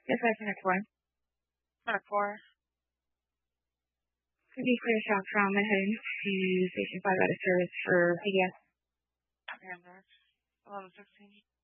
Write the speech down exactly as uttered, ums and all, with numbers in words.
Yes, I connect one. Connect four. Could be clear shot from Manhattan to Station five out of service for P D S. Panda. eleven sixteen.